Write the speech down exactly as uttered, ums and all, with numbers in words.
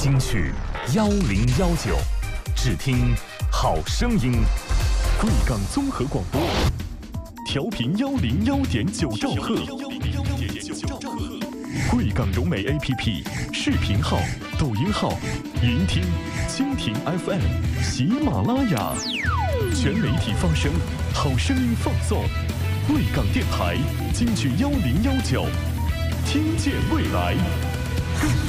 金曲幺零幺九，只听好声音。贵港综合广播，调频幺零幺点九兆赫。贵港融媒 A P P 视频号、抖音号、云听、蜻蜓 F M、喜马拉雅，全媒体发声，好声音放送。贵港电台金曲幺零幺九，听见未来，更